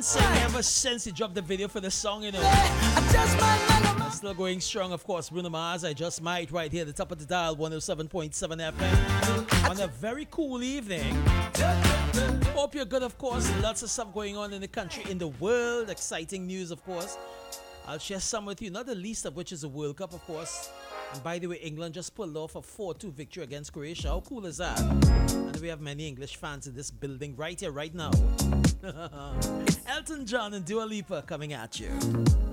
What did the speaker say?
Ever since he dropped the video for the song, you know. Still going strong, of course. Bruno Mars, I Just Might, right here at the top of the dial, 107.7 FM. On a very cool evening. Hope you're good, of course. Lots of stuff going on in the country, in the world. Exciting news, of course. I'll share some with you, not the least of which is the World Cup, of course. And by the way, England just pulled off a 4-2 victory against Croatia. How cool is that? And we have many English fans in this building right here, right now. Elton John and Dua Lipa coming at you.